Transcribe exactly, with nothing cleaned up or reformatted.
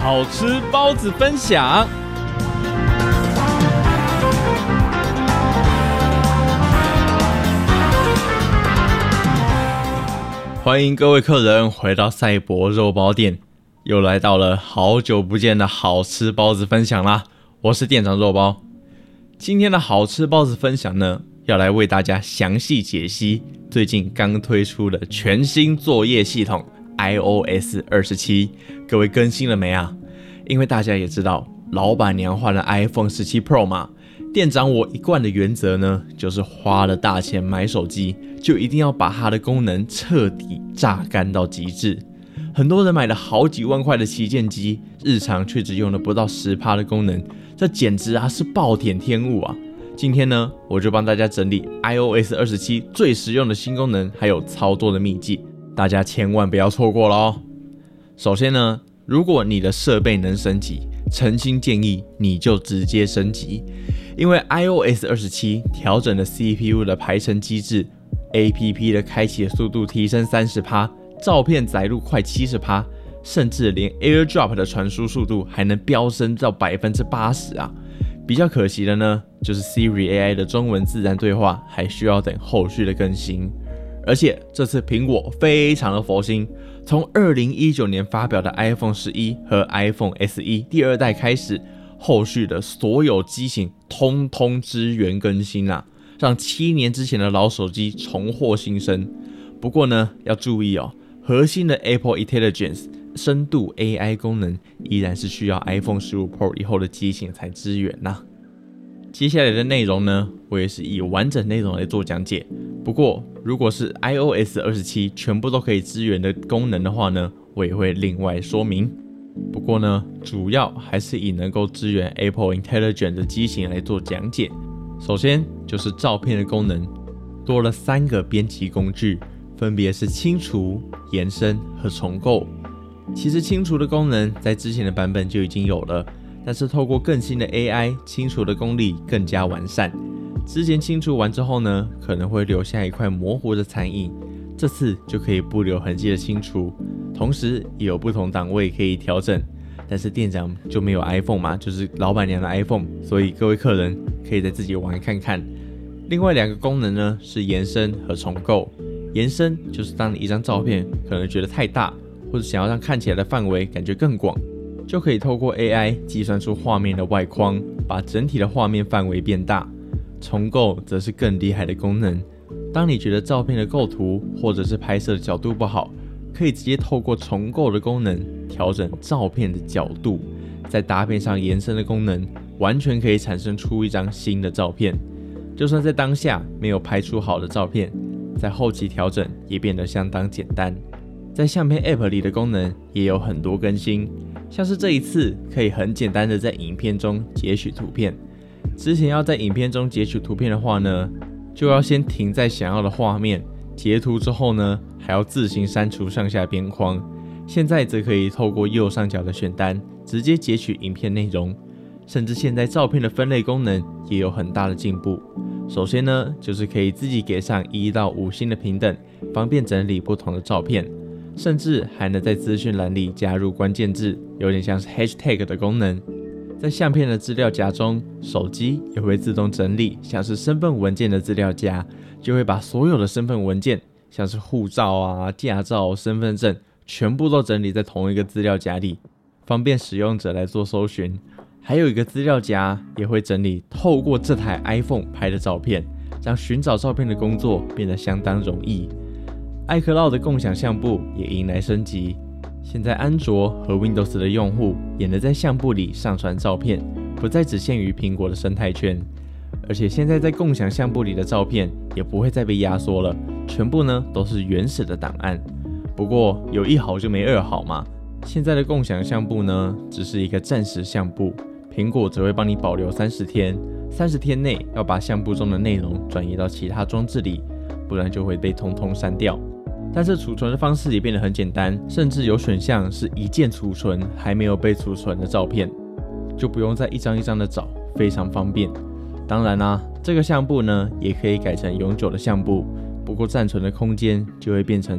好吃包子分享。欢迎各位客人回到赛博肉包店，又来到了好久不见的好吃包子分享啦！我是店长肉包。今天的好吃包子分享呢，要来为大家详细解析最近刚推出的全新作业系统 i O S 二十七， 各位更新了没啊？因为大家也知道，老板娘换了 iPhone 十七 Pro 嘛，店长我一贯的原则呢，就是花了大钱买手机，就一定要把它的功能彻底榨干到极致。很多人买了好几万块的旗舰机，日常却只用了不到 百分之十 的功能，这简直啊是暴殄天物啊！今天呢，我就帮大家整理 i O S 二十七 最实用的新功能，还有操作的秘籍，大家千万不要错过了哦。首先呢，如果你的设备能升级，诚心建议你就直接升级，因为 i O S 二十七 调整了 C P U 的排程机制， A P P 的开启速度提升 百分之三十， 照片载入快 百分之七十， 甚至连 AirDrop 的传输速度还能飙升到 百分之八十 啊！比较可惜的呢，就是 Siri A I 的中文自然对话还需要等后续的更新。而且这次苹果非常的佛心，从二零一九年发表的 iPhone 十一和 iPhone S E 第二代开始，后续的所有机型通通支援更新啊，让七年之前的老手机重获新生。不过呢，要注意哦，核心的 Apple Intelligence 深度 A I 功能依然是需要 iPhone 十五 Pro 以后的机型才支援呐、啊。接下来的内容呢，我也是以完整内容来做讲解。不过，如果是 i O S 二十七 全部都可以支援的功能的话呢，我也会另外说明。不过呢，主要还是以能够支援 Apple Intelligence 的机型来做讲解。首先就是照片的功能，多了三个编辑工具，分别是清除、延伸和重构。其实清除的功能在之前的版本就已经有了，但是透过更新的 A I， 清除的功力更加完善。之前清除完之后呢，可能会留下一块模糊的残影，这次就可以不留痕迹的清除，同时也有不同档位可以调整。但是店长就没有 iPhone 嘛，就是老板娘的 iPhone， 所以各位客人可以再自己玩看看。另外两个功能呢是延伸和重构。延伸就是当你一张照片可能觉得太大，或者想要让看起来的范围感觉更广，就可以透过 A I 计算出画面的外框，把整体的画面范围变大。重构则是更厉害的功能，当你觉得照片的构图或者是拍摄的角度不好，可以直接透过重构的功能调整照片的角度，再搭配上延伸的功能，完全可以产生出一张新的照片。就算在当下没有拍出好的照片，在后期调整也变得相当简单。在相片 App 里的功能也有很多更新，像是这一次可以很简单的在影片中截取图片。之前要在影片中截取图片的话呢，就要先停在想要的画面，截图之后呢，还要自行删除上下边框。现在则可以透过右上角的选单直接截取影片内容，甚至现在照片的分类功能也有很大的进步。首先呢，就是可以自己给上一到五星的评等，方便整理不同的照片，甚至还能在资讯栏里加入关键字，有点像是 hashtag 的功能。在相片的资料夹中，手机也会自动整理像是身份文件的资料夹，就会把所有的身份文件，像是护照啊、驾照、身份证，全部都整理在同一个资料夹里，方便使用者来做搜寻。还有一个资料夹也会整理透过这台 iPhone 拍的照片，让寻找照片的工作变得相当容易。iCloud 的共享相簿也迎来升级，现在安卓和 Windows 的用户也能在相簿里上传照片，不再只限于苹果的生态圈。而且现在在共享相簿里的照片也不会再被压缩了，全部呢都是原始的档案。不过有一好就没二好嘛，现在的共享相簿呢只是一个暂时相簿，苹果只会帮你保留三十天，三十天内要把相簿中的内容转移到其他装置里，不然就会被通通删掉。但是储存的方式也变得很简单，甚至有选项是一键储存还没有被储存的照片，就不用再一张一张的找，非常方便。当然啦、啊，这个相簿呢也可以改成永久的相簿，不过暂存的空间就会变成